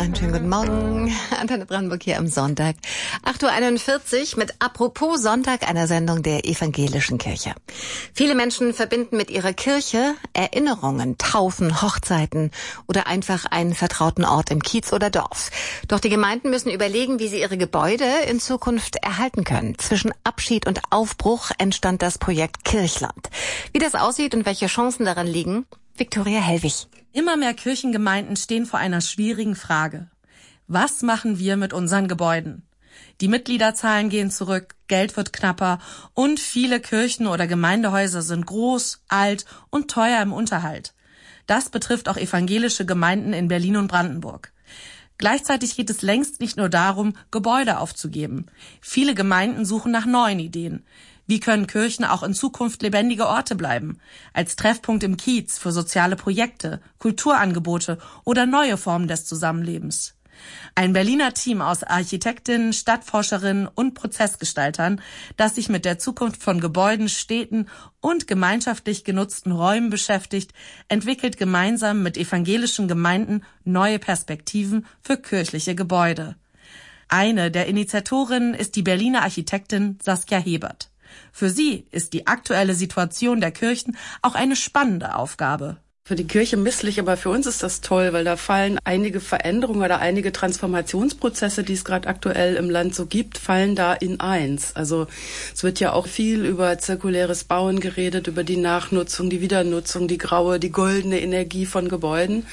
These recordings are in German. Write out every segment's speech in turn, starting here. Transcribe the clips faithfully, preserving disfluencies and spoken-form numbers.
Einen schönen guten Morgen. Antenne Brandenburg hier am Sonntag. acht Uhr einundvierzig mit Apropos Sonntag, einer Sendung der Evangelischen Kirche. Viele Menschen verbinden mit ihrer Kirche Erinnerungen, Taufen, Hochzeiten oder einfach einen vertrauten Ort im Kiez oder Dorf. Doch die Gemeinden müssen überlegen, wie sie ihre Gebäude in Zukunft erhalten können. Zwischen Abschied und Aufbruch entstand das Projekt Kirchland. Wie das aussieht und welche Chancen daran liegen, Viktoria Hellwig. Immer mehr Kirchengemeinden stehen vor einer schwierigen Frage. Was machen wir mit unseren Gebäuden? Die Mitgliederzahlen gehen zurück, Geld wird knapper und viele Kirchen oder Gemeindehäuser sind groß, alt und teuer im Unterhalt. Das betrifft auch evangelische Gemeinden in Berlin und Brandenburg. Gleichzeitig geht es längst nicht nur darum, Gebäude aufzugeben. Viele Gemeinden suchen nach neuen Ideen. Wie können Kirchen auch in Zukunft lebendige Orte bleiben? Als Treffpunkt im Kiez für soziale Projekte, Kulturangebote oder neue Formen des Zusammenlebens. Ein Berliner Team aus Architektinnen, Stadtforscherinnen und Prozessgestaltern, das sich mit der Zukunft von Gebäuden, Städten und gemeinschaftlich genutzten Räumen beschäftigt, entwickelt gemeinsam mit evangelischen Gemeinden neue Perspektiven für kirchliche Gebäude. Eine der Initiatorinnen ist die Berliner Architektin Saskia Hebert. Für sie ist die aktuelle Situation der Kirchen auch eine spannende Aufgabe. Für die Kirche misslich, aber für uns ist das toll, weil da fallen einige Veränderungen oder einige Transformationsprozesse, die es gerade aktuell im Land so gibt, fallen da in eins. Also es wird ja auch viel über zirkuläres Bauen geredet, über die Nachnutzung, die Wiedernutzung, die graue, die goldene Energie von Gebäuden.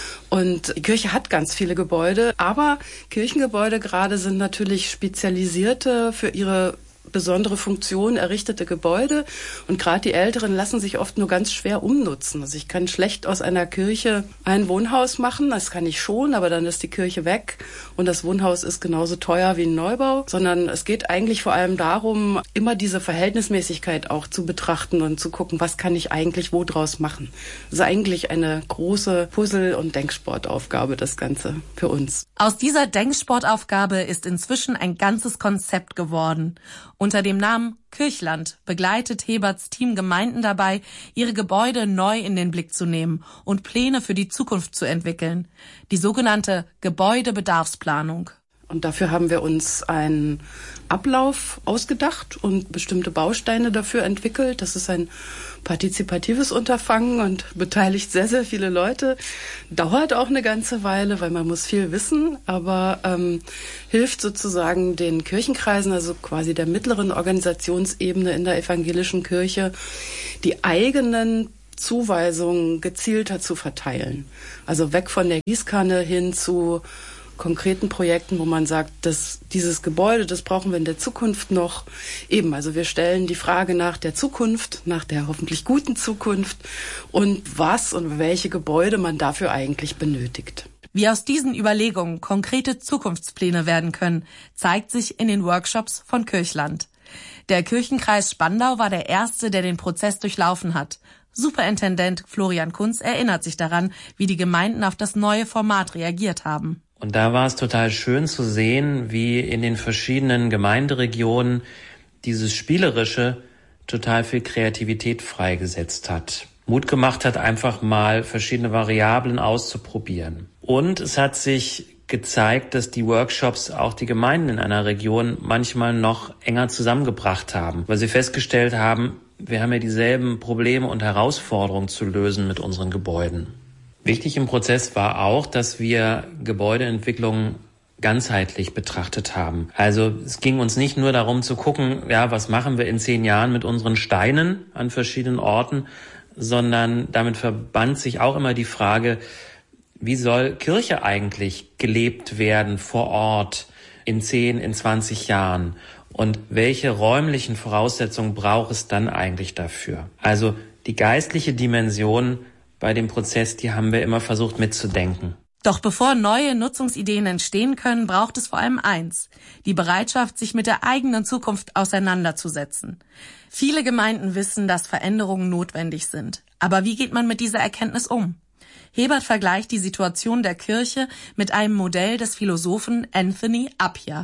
Und die Kirche hat ganz viele Gebäude, aber Kirchengebäude gerade sind natürlich spezialisierte für ihre besondere Funktion errichtete Gebäude und gerade die Älteren lassen sich oft nur ganz schwer umnutzen. Also ich kann schlecht aus einer Kirche ein Wohnhaus machen, das kann ich schon, aber dann ist die Kirche weg und das Wohnhaus ist genauso teuer wie ein Neubau, sondern es geht eigentlich vor allem darum, immer diese Verhältnismäßigkeit auch zu betrachten und zu gucken, was kann ich eigentlich wo draus machen. Das ist eigentlich eine große Puzzle- und Denksportaufgabe, das Ganze für uns. Aus dieser Denksportaufgabe ist inzwischen ein ganzes Konzept geworden. Unter dem Namen Kirchland begleitet Heberts Team Gemeinden dabei, ihre Gebäude neu in den Blick zu nehmen und Pläne für die Zukunft zu entwickeln. Die sogenannte Gebäudebedarfsplanung. Und dafür haben wir uns einen Ablauf ausgedacht und bestimmte Bausteine dafür entwickelt. Das ist ein partizipatives Unterfangen und beteiligt sehr, sehr viele Leute. Dauert auch eine ganze Weile, weil man muss viel wissen, aber ähm, hilft sozusagen den Kirchenkreisen, also quasi der mittleren Organisationsebene in der evangelischen Kirche, die eigenen Zuweisungen gezielter zu verteilen. Also weg von der Gießkanne hin zu konkreten Projekten, wo man sagt, dass dieses Gebäude, das brauchen wir in der Zukunft noch. Eben, also wir stellen die Frage nach der Zukunft, nach der hoffentlich guten Zukunft und was und welche Gebäude man dafür eigentlich benötigt. Wie aus diesen Überlegungen konkrete Zukunftspläne werden können, zeigt sich in den Workshops von Kirchland. Der Kirchenkreis Spandau war der erste, der den Prozess durchlaufen hat. Superintendent Florian Kunz erinnert sich daran, wie die Gemeinden auf das neue Format reagiert haben. Und da war es total schön zu sehen, wie in den verschiedenen Gemeinderegionen dieses Spielerische total viel Kreativität freigesetzt hat. Mut gemacht hat, einfach mal verschiedene Variablen auszuprobieren. Und es hat sich gezeigt, dass die Workshops auch die Gemeinden in einer Region manchmal noch enger zusammengebracht haben, weil sie festgestellt haben, wir haben ja dieselben Probleme und Herausforderungen zu lösen mit unseren Gebäuden. Wichtig im Prozess war auch, dass wir Gebäudeentwicklung ganzheitlich betrachtet haben. Also es ging uns nicht nur darum zu gucken, ja, was machen wir in zehn Jahren mit unseren Steinen an verschiedenen Orten, sondern damit verband sich auch immer die Frage, wie soll Kirche eigentlich gelebt werden vor Ort in zehn, in zwanzig Jahren? Und welche räumlichen Voraussetzungen braucht es dann eigentlich dafür? Also die geistliche Dimension bei dem Prozess, die haben wir immer versucht mitzudenken. Doch bevor neue Nutzungsideen entstehen können, braucht es vor allem eins: die Bereitschaft, sich mit der eigenen Zukunft auseinanderzusetzen. Viele Gemeinden wissen, dass Veränderungen notwendig sind. Aber wie geht man mit dieser Erkenntnis um? Hebert vergleicht die Situation der Kirche mit einem Modell des Philosophen Anthony Appiah.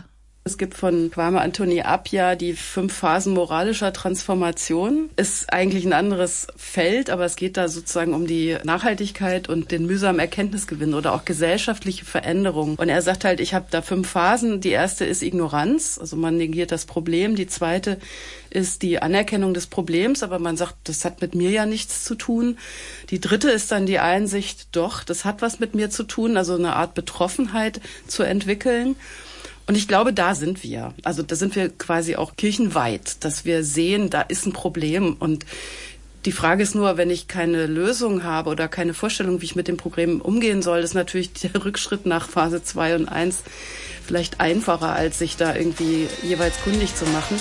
Es gibt von Kwame Anthony Appiah die fünf Phasen moralischer Transformation. Ist eigentlich ein anderes Feld, aber es geht da sozusagen um die Nachhaltigkeit und den mühsamen Erkenntnisgewinn oder auch gesellschaftliche Veränderungen. Und er sagt halt, ich habe da fünf Phasen. Die erste ist Ignoranz, also man negiert das Problem. Die zweite ist die Anerkennung des Problems, aber man sagt, das hat mit mir ja nichts zu tun. Die dritte ist dann die Einsicht, doch, das hat was mit mir zu tun, also eine Art Betroffenheit zu entwickeln. Und ich glaube, da sind wir. Also da sind wir quasi auch kirchenweit, dass wir sehen, da ist ein Problem. Und die Frage ist nur, wenn ich keine Lösung habe oder keine Vorstellung, wie ich mit dem Problem umgehen soll, ist natürlich der Rückschritt nach Phase zwei und eins vielleicht einfacher, als sich da irgendwie jeweils kundig zu machen.